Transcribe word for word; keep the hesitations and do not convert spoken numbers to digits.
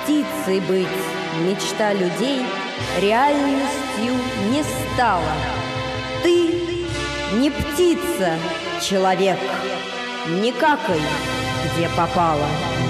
птицей быть мечта людей реальностью не стала. Ты не птица, человек, не какай, где попало.